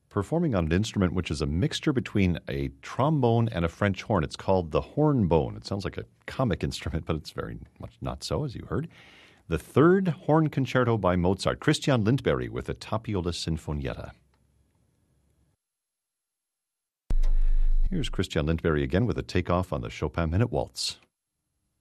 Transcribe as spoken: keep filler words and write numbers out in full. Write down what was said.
performing on an instrument which is a mixture between a trombone and a French horn. It's called the hornbone. It sounds like a comic instrument, but it's very much not so, as you heard. The Third Horn Concerto by Mozart. Christian Lindberg with the Tapiola Sinfonietta. Here's Christian Lindberg again with a takeoff on the Chopin Minute Waltz.